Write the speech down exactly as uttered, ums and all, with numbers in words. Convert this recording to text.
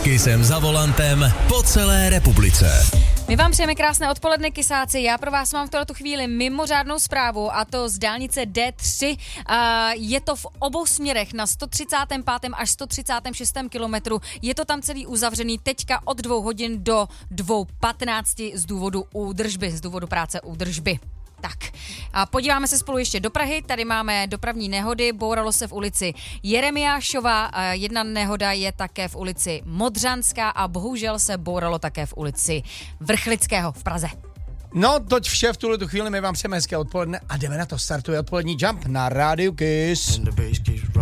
Kysem za volantem po celé republice. My vám přejeme krásné odpoledne, kysáci. Já pro vás mám v tuto chvíli mimořádnou zprávu, a to z dálnice D tři. Je to v obou směrech na sto třicátém pátém až sto třicátém šestém kilometru. Je to tam celý uzavřený teďka od dvou hodin do dvou patnácti z důvodu údržby, z důvodu práce údržby. Tak, a podíváme se spolu ještě do Prahy. Tady máme dopravní nehody. Bouralo se v ulici Jeremiášova. Jedna nehoda je také v ulici Modřanská a bohužel se bouralo také v ulici Vrchlického v Praze. No, toť vše v tuhle tu chvíli. My vám přejeme hezké odpoledne a jdeme na to. Startuje odpolední Jump na rádiu Kiss.